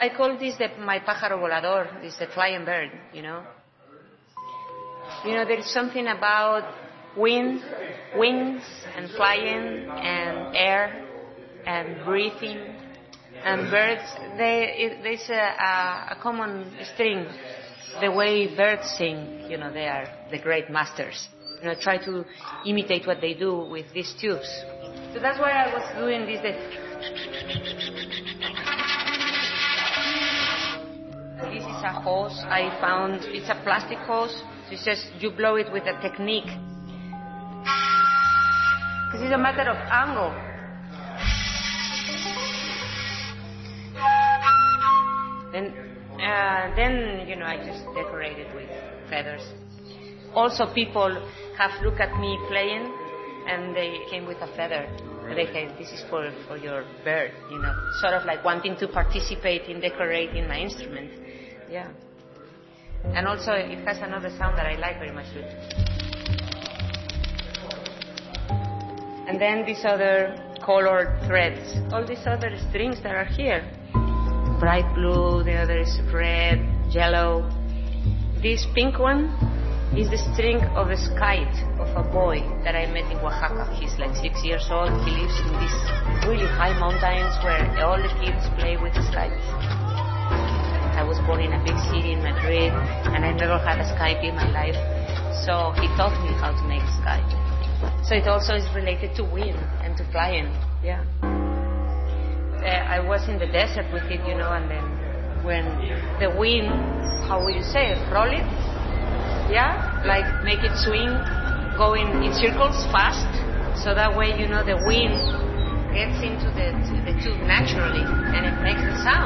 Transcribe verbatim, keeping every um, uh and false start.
I call this the, my pájaro volador. It's a flying bird, you know. You know, there is something about wind, wings, and flying, and air, and breathing, and birds. They, it, there's a, a, a common string. The way birds sing, you know, they are the great masters. You know, try to imitate what they do with these tubes. So that's why I was doing this. The this is a hose I found. It's a plastic hose. So it's just you blow it with a technique. This is a matter of angle. Then, uh, then you know, I just decorate it with feathers. Also, people have looked at me playing, and they came with a feather. They said, "This is for for your bird," you know, sort of like wanting to participate in decorating my instrument. Yeah. And also, it has another sound that I like very much too. And then these other colored threads, all these other strings that are here. Bright blue, the other is red, yellow. This pink one is the string of a kite of a boy that I met in Oaxaca. He's like six years old. He lives in these really high mountains where all the kids play with his kites. I was born in a big city in Madrid, and I never had a kite in my life. So he taught me how to make a kite. So it also is related to wind and to flying. Yeah. Uh, I was in the desert with it, you know, and then when the wind, how would you say it, roll it? Yeah, like make it swing, going in circles fast, so that way, you know, the wind gets into the, the tube naturally, and it makes the sound.